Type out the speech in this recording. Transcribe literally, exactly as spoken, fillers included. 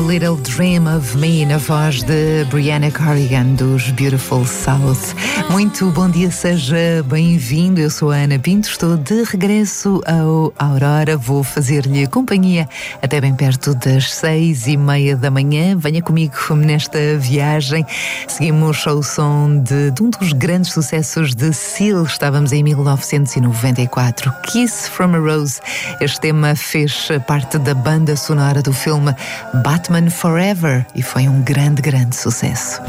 Little Dream of Me, na voz de Brianna Corrigan, dos Beautiful South. Muito bom dia, seja bem-vindo. Eu sou a Ana Pinto, estou de regresso ao Aurora. Vou fazer-lhe companhia até bem perto das seis e meia da manhã. Venha comigo nesta viagem. Seguimos ao som de, de um dos grandes sucessos de Seal. Estávamos em mil novecentos e noventa e quatro, Kiss from a Rose. Este tema fez parte da banda sonora do filme Batman Forever e foi um grande, grande sucesso.